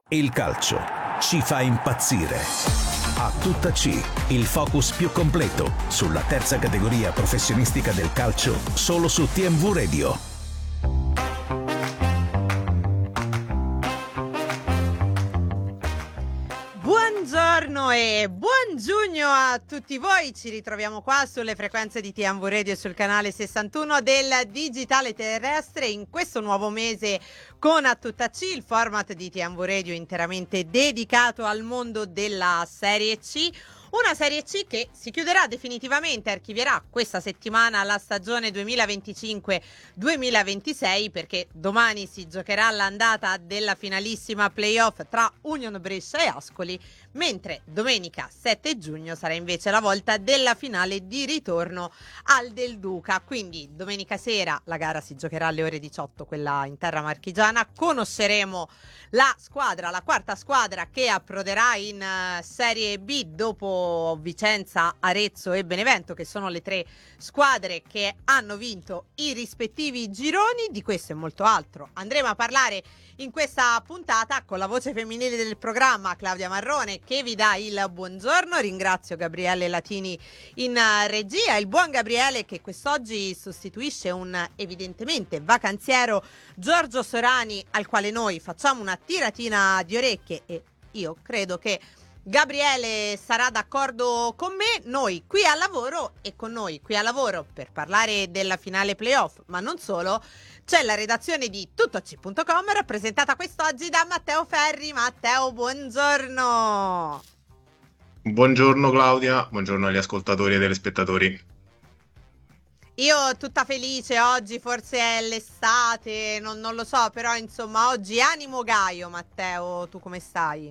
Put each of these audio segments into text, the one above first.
Il calcio ci fa impazzire. A tutta C, il focus più completo sulla terza categoria professionistica del calcio, solo su TMV Radio. Buongiorno e buon giugno a tutti voi, ci ritroviamo qua sulle frequenze di TMV Radio e sul canale 61 del digitale terrestre in questo nuovo mese con A Tutta C, il format di TMV Radio interamente dedicato al mondo della Serie C. Una Serie C che si chiuderà definitivamente, archivierà questa settimana la stagione 2025-2026 perché domani si giocherà l'andata della finalissima playoff tra Union Brescia e Ascoli, mentre domenica 7 giugno sarà invece la volta della finale di ritorno al Del Duca. Quindi domenica sera la gara si giocherà alle ore 18, quella in terra marchigiana. Conosceremo la squadra, la quarta squadra che approderà in Serie B dopo Vicenza, Arezzo e Benevento, che sono le tre squadre che hanno vinto i rispettivi gironi. Di questo e molto altro andremo a parlare in questa puntata con la voce femminile del programma, Claudia Marrone, che vi dà il buongiorno. Ringrazio Gabriele Latini in regia, il buon Gabriele che quest'oggi sostituisce un evidentemente vacanziero Giorgio Sorani, al quale noi facciamo una tiratina di orecchie e io credo che Gabriele sarà d'accordo con me. Noi qui al lavoro, e con noi qui al lavoro per parlare della finale playoff, ma non solo, c'è la redazione di tuttoc.com rappresentata quest'oggi da Matteo Ferri. Matteo, buongiorno. Buongiorno Claudia, buongiorno agli ascoltatori e telespettatori. Io tutta felice oggi, forse è l'estate, non lo so, però insomma oggi animo gaio. Matteo, tu come stai?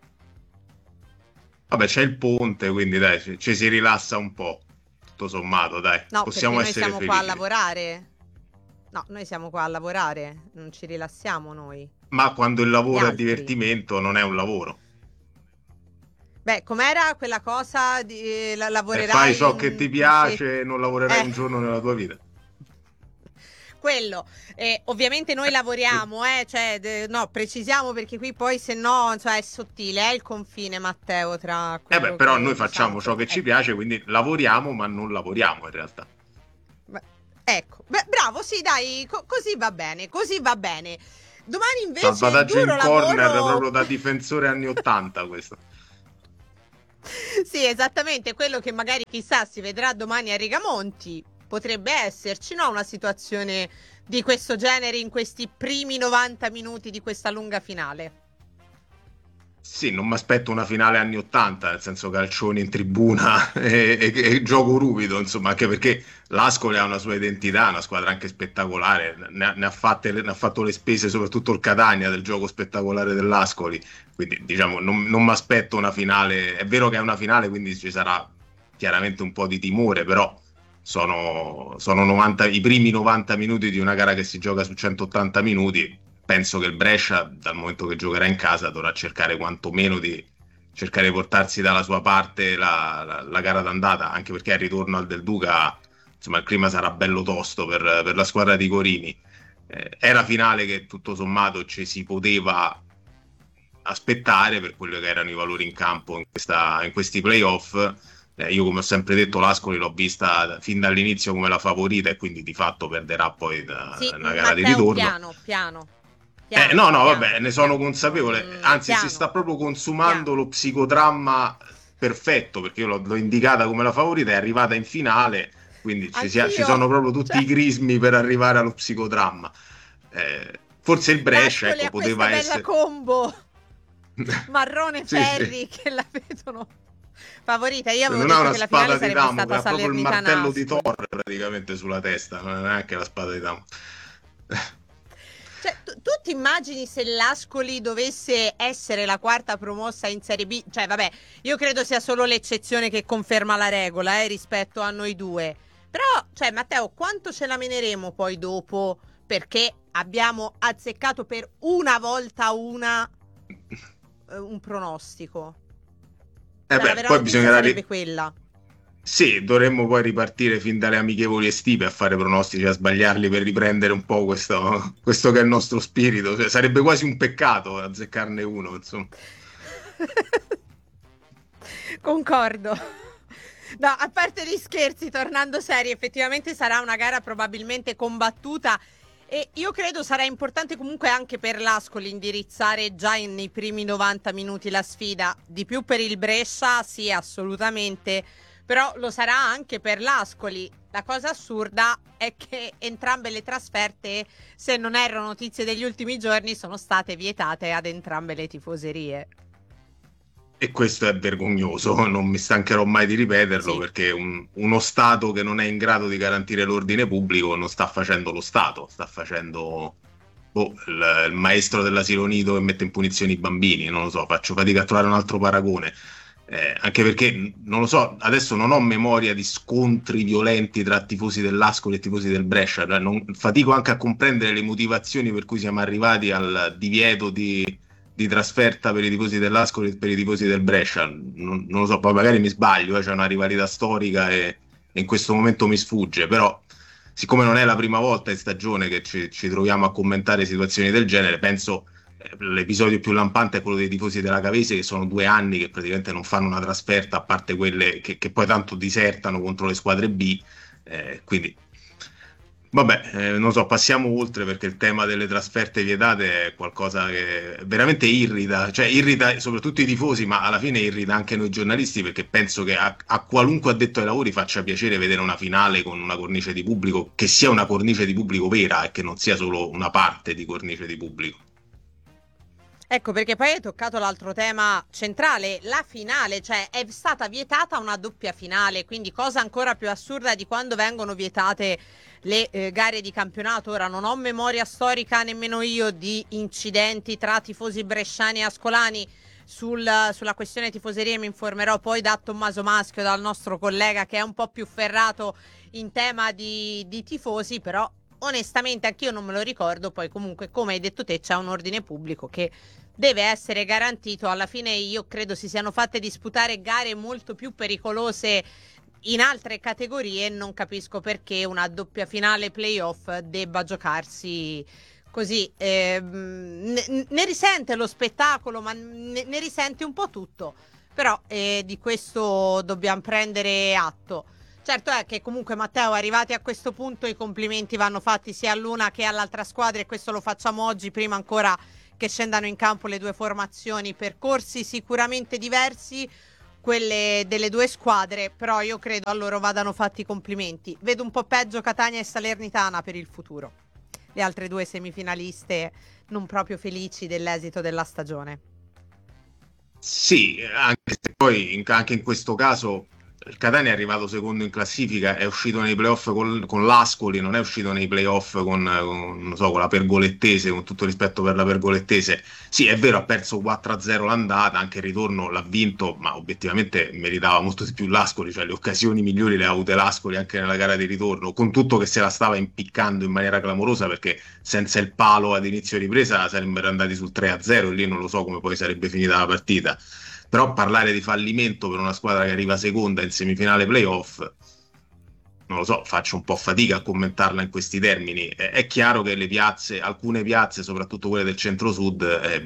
Vabbè, c'è il ponte, quindi dai, ci si rilassa un po', tutto sommato, dai. No, possiamo perché essere noi siamo felici. qua a lavorare. No, noi siamo qua a lavorare, non ci rilassiamo noi. Ma quando il lavoro Gli è altri. divertimento, non è un lavoro. Beh, com'era quella cosa di lavorerai Fai ciò che in ti un piace, non lavorerai un Eh. giorno nella tua vita. Quello, ovviamente noi lavoriamo, cioè, no, precisiamo perché qui poi se no, cioè, è sottile, è il confine, Matteo, tra quello Però che noi facciamo diciamo, ciò che ci piace, quindi lavoriamo, ma non lavoriamo in realtà. Ecco, bravo, sì, dai, così va bene, così va bene. Domani invece Salvataggio in duro corner lavoro. proprio da difensore anni 80 questo. Sì, esattamente, quello che magari chissà si vedrà domani a Rigamonti. Potrebbe esserci, no, una situazione di questo genere in questi primi 90 minuti di questa lunga finale. Sì, non mi aspetto una finale anni 80, nel senso calcioni in tribuna e gioco ruvido, insomma, anche perché l'Ascoli ha una sua identità, una squadra anche spettacolare, ne ha fatto le spese soprattutto il Catania del gioco spettacolare dell'Ascoli, quindi diciamo non mi aspetto una finale, è vero che è una finale, quindi ci sarà chiaramente un po' di timore, però sono 90, i primi 90 minuti di una gara che si gioca su 180 minuti. Penso che il Brescia, dal momento che giocherà in casa, dovrà cercare quantomeno di cercare di portarsi dalla sua parte la gara d'andata, anche perché al ritorno al Del Duca, insomma, il clima sarà bello tosto per la squadra di Corini. Era finale che tutto sommato ci si poteva aspettare per quello che erano i valori in campo in questi playoff. Io, come ho sempre detto, l'Ascoli l'ho vista fin dall'inizio come la favorita e quindi di fatto perderà poi una gara di ritorno. Piano. No, vabbè, ne sono consapevole. Anzi, piano, si sta proprio consumando piano. lo psicodramma perfetto, perché io l'ho indicata come la favorita, è arrivata in finale, quindi ci sono proprio tutti i crismi per arrivare allo psicodramma. Forse il Brescia, Ascoli ecco, a questa poteva bella essere... combo Marrone Sì, Ferri che la vedono favorita. Io avevo non ha detto una che la finale spada di sarebbe Damocle, stata ha proprio il Salernitana martello di Ascoli. Thor praticamente sulla testa, non è neanche la spada di Damocle. Cioè, tu ti immagini se l'Ascoli dovesse essere la quarta promossa in Serie B? Cioè, vabbè, io credo sia solo l'eccezione che conferma la regola, rispetto a noi due. Però, cioè, Matteo, quanto ce la meneremo poi dopo? Perché abbiamo azzeccato per una volta un pronostico. Cioè, la vera Poi notizia sarebbe quella. Sì, dovremmo poi ripartire fin dalle amichevoli estive a fare pronostici, a sbagliarli per riprendere un po' questo che è il nostro spirito. Cioè, sarebbe quasi un peccato azzeccarne uno, insomma. Concordo. No, a parte gli scherzi, tornando seri, effettivamente sarà una gara probabilmente combattuta e io credo sarà importante comunque anche per l'Ascoli indirizzare già nei primi 90 minuti la sfida, di più per il Brescia, sì, assolutamente, però lo sarà anche per l'Ascoli. La cosa assurda è che entrambe le trasferte, se non erano notizie degli ultimi giorni, sono state vietate ad entrambe le tifoserie. E questo è vergognoso, non mi stancherò mai di ripeterlo, Sì. perché uno Stato che non è in grado di garantire l'ordine pubblico non sta facendo lo Stato, sta facendo il maestro dell'asilo nido che mette in punizione i bambini, non lo so, faccio fatica a trovare un altro paragone. Anche perché, non lo so, adesso non ho memoria di scontri violenti tra tifosi dell'Ascoli e tifosi del Brescia, cioè fatico anche a comprendere le motivazioni per cui siamo arrivati al divieto di trasferta per i tifosi dell'Ascoli e per i tifosi del Brescia. Non lo so, poi magari mi sbaglio, c'è una rivalità storica e in questo momento mi sfugge, però siccome non è la prima volta in stagione che ci troviamo a commentare situazioni del genere, penso l'episodio più lampante è quello dei tifosi della Cavese, che sono 2 anni che praticamente non fanno una trasferta, a parte quelle che poi tanto disertano contro le squadre B. Quindi vabbè, non so, passiamo oltre, perché il tema delle trasferte vietate è qualcosa che veramente irrita, cioè irrita soprattutto i tifosi, ma alla fine irrita anche noi giornalisti, perché penso che a qualunque addetto ai lavori faccia piacere vedere una finale con una cornice di pubblico, che sia una cornice di pubblico vera e che non sia solo una parte di cornice di pubblico. Ecco, perché poi hai toccato l'altro tema centrale, la finale, cioè è stata vietata una doppia finale, quindi cosa ancora più assurda di quando vengono vietate le gare di campionato. Ora non ho memoria storica nemmeno io di incidenti tra tifosi bresciani e ascolani. Sulla questione tifoserie mi informerò poi da Tommaso Maschio, dal nostro collega che è un po' più ferrato in tema di tifosi, però onestamente anch'io non me lo ricordo. Poi comunque, come hai detto te, c'è un ordine pubblico che deve essere garantito. Alla fine io credo si siano fatte disputare gare molto più pericolose in altre categorie, non capisco perché una doppia finale playoff debba giocarsi così. Ne risente lo spettacolo, ma ne risente un po' tutto, però di questo dobbiamo prendere atto. Certo è che comunque, Matteo, arrivati a questo punto i complimenti vanno fatti sia all'una che all'altra squadra, e questo lo facciamo oggi, prima ancora che scendano in campo le due formazioni. Percorsi sicuramente diversi quelle delle due squadre, però io credo a loro vadano fatti i complimenti. Vedo un po' peggio Catania e Salernitana per il futuro, le altre due semifinaliste non proprio felici dell'esito della stagione. Sì, anche se poi anche in questo caso il Catania è arrivato secondo in classifica, è uscito nei playoff con l'Ascoli, non è uscito nei playoff non so, con la Pergolettese, con tutto rispetto per la Pergolettese. Sì, è vero, ha perso 4-0 l'andata, anche il ritorno l'ha vinto, ma obiettivamente meritava molto di più l'Ascoli, cioè le occasioni migliori le ha avute l'Ascoli anche nella gara di ritorno, con tutto che se la stava impiccando in maniera clamorosa, perché senza il palo ad inizio ripresa sarebbero andati sul 3-0 e lì non lo so come poi sarebbe finita la partita. Però parlare di fallimento per una squadra che arriva seconda in semifinale playoff, non lo so, faccio un po' fatica a commentarla in questi termini. È chiaro che le piazze, alcune piazze, soprattutto quelle del centro-sud,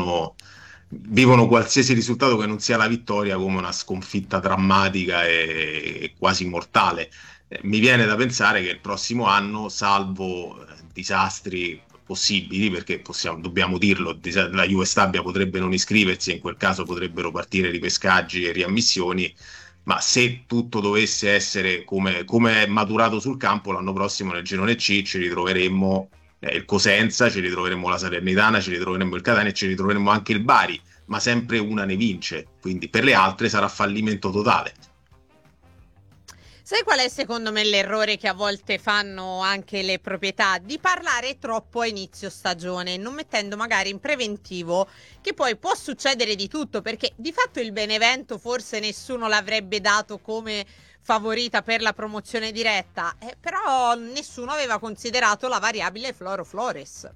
vivono qualsiasi risultato che non sia la vittoria come una sconfitta drammatica e quasi mortale. Mi viene da pensare che il prossimo anno, salvo disastri possibili, perché dobbiamo dirlo, la Juve Stabia potrebbe non iscriversi e in quel caso potrebbero partire ripescaggi e riammissioni, ma se tutto dovesse essere come è maturato sul campo, l'anno prossimo nel girone C ci ritroveremmo il Cosenza, ci ritroveremmo la Salernitana, ci ritroveremmo il Catania e ci ritroveremmo anche il Bari, ma sempre una ne vince, quindi per le altre sarà fallimento totale. Sai qual è secondo me l'errore che a volte fanno anche le proprietà? Di parlare troppo a inizio stagione, non mettendo magari in preventivo che poi può succedere di tutto, perché di fatto il Benevento forse nessuno l'avrebbe dato come favorita per la promozione diretta, però nessuno aveva considerato la variabile Floro Flores.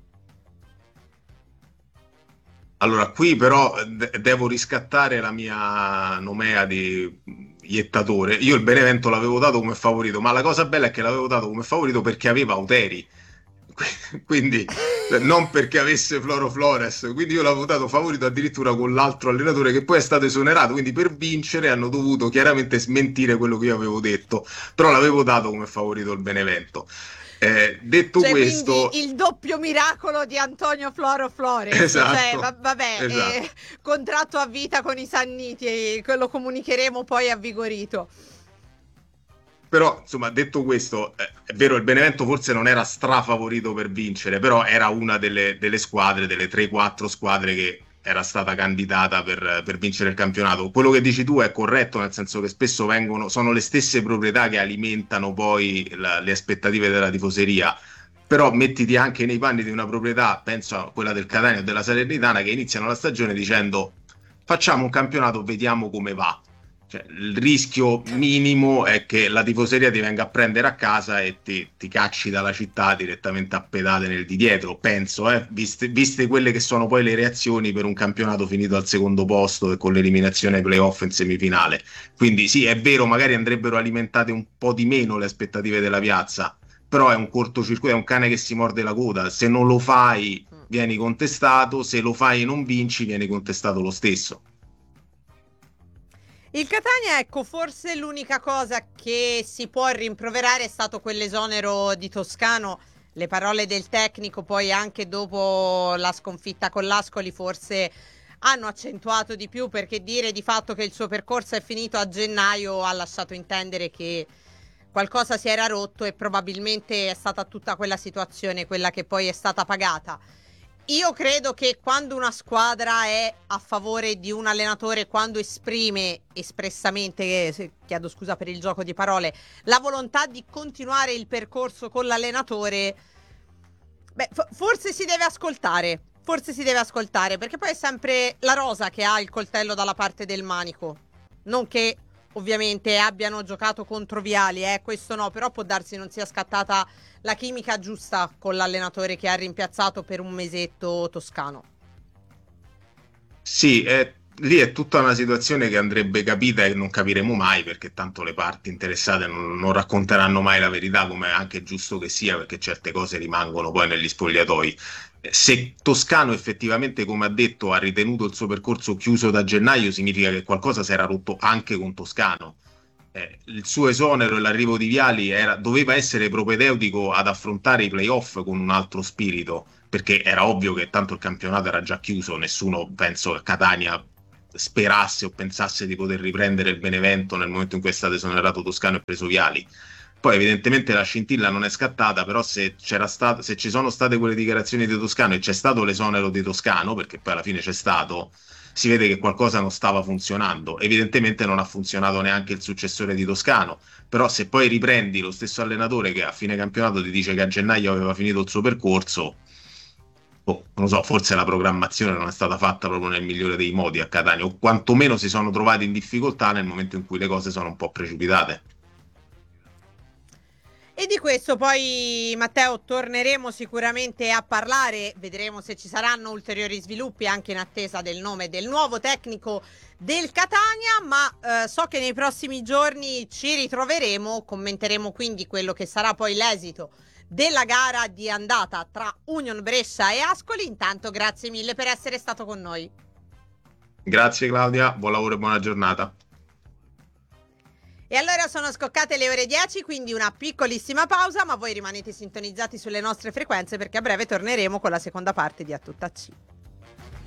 Allora, qui però devo riscattare la mia nomea iettatore. Io il Benevento l'avevo dato come favorito, ma la cosa bella è che l'avevo dato come favorito perché aveva Oteri. Quindi non perché avesse Floro Flores, quindi io l'avevo dato favorito addirittura con l'altro allenatore che poi è stato esonerato, quindi per vincere hanno dovuto chiaramente smentire quello che io avevo detto, però l'avevo dato come favorito il Benevento. Detto Cioè, questo, quindi il doppio miracolo di Antonio Floro Flores, esatto, cioè, vabbè, esatto. contratto a vita con i Sanniti, lo comunicheremo poi a Vigorito. Però, insomma, detto questo, è vero, il Benevento forse non era strafavorito per vincere, però era una delle squadre, delle 3-4 squadre che era stata candidata per vincere il campionato. Quello che dici tu è corretto, nel senso che spesso sono le stesse proprietà che alimentano poi le aspettative della tifoseria. Però mettiti anche nei panni di una proprietà, penso a quella del Catania o della Salernitana, che iniziano la stagione dicendo facciamo un campionato, vediamo come va. Cioè, il rischio minimo è che la tifoseria ti venga a prendere a casa e ti cacci dalla città direttamente a pedate nel di dietro, penso, viste quelle che sono poi le reazioni per un campionato finito al secondo posto e con l'eliminazione ai playoff in semifinale. Quindi sì, è vero, magari andrebbero alimentate un po' di meno le aspettative della piazza, però è un cortocircuito, è un cane che si morde la coda. Se non lo fai vieni contestato, se lo fai e non vinci vieni contestato lo stesso. Il Catania, ecco, forse l'unica cosa che si può rimproverare è stato quell'esonero di Toscano. Le parole del tecnico poi anche dopo la sconfitta con l'Ascoli forse hanno accentuato di più, perché dire di fatto che il suo percorso è finito a gennaio ha lasciato intendere che qualcosa si era rotto e probabilmente è stata tutta quella situazione quella che poi è stata pagata. Io credo che quando una squadra è a favore di un allenatore, quando esprime espressamente, chiedo scusa per il gioco di parole, la volontà di continuare il percorso con l'allenatore, beh, forse si deve ascoltare. Forse si deve ascoltare, perché poi è sempre la rosa che ha il coltello dalla parte del manico. Non che ovviamente abbiano giocato contro Viali, questo no, però può darsi non sia scattata la chimica giusta con l'allenatore che ha rimpiazzato per un mesetto Toscano. Sì, lì è tutta una situazione che andrebbe capita e non capiremo mai perché tanto le parti interessate non racconteranno mai la verità, come è anche giusto che sia, perché certe cose rimangono poi negli spogliatoi. Se Toscano effettivamente, come ha detto, ha ritenuto il suo percorso chiuso da gennaio, significa che qualcosa si era rotto anche con Toscano. Il suo esonero e l'arrivo di Viali doveva essere propedeutico ad affrontare i playoff con un altro spirito, perché era ovvio che tanto il campionato era già chiuso, nessuno, penso, a Catania sperasse o pensasse di poter riprendere il Benevento nel momento in cui è stato esonerato Toscano e preso Viali. Poi evidentemente la scintilla non è scattata, però se ci sono state quelle dichiarazioni di Toscano e c'è stato l'esonero di Toscano, perché poi alla fine c'è stato, si vede che qualcosa non stava funzionando. Evidentemente non ha funzionato neanche il successore di Toscano, però se poi riprendi lo stesso allenatore che a fine campionato ti dice che a gennaio aveva finito il suo percorso, non lo so, forse la programmazione non è stata fatta proprio nel migliore dei modi a Catania, o quantomeno si sono trovati in difficoltà nel momento in cui le cose sono un po' precipitate. E di questo poi, Matteo, torneremo sicuramente a parlare, vedremo se ci saranno ulteriori sviluppi anche in attesa del nome del nuovo tecnico del Catania, ma so che nei prossimi giorni ci ritroveremo, commenteremo quindi quello che sarà poi l'esito della gara di andata tra Union Brescia e Ascoli. Intanto grazie mille per essere stato con noi. Grazie Claudia, buon lavoro e buona giornata. E allora sono scoccate le ore 10, quindi una piccolissima pausa, ma voi rimanete sintonizzati sulle nostre frequenze perché a breve torneremo con la seconda parte di A Tutta C.